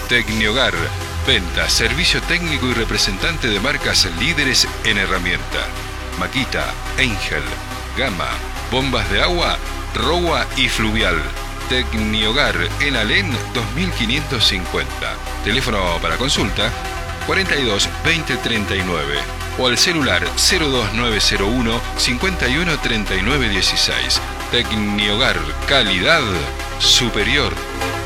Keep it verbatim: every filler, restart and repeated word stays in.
Tecniogar. Venta, servicio técnico y representante de marcas líderes en herramienta. Makita, Angel, Gama, bombas de agua, Rowa y Fluvial. Tecniogar en Alén dos mil quinientos cincuenta. Teléfono para consulta cuarenta y dos veinte treinta y nueve o al celular cero dos nueve cero uno cincuenta y uno treinta y nueve dieciséis. Tecniogar, calidad superior.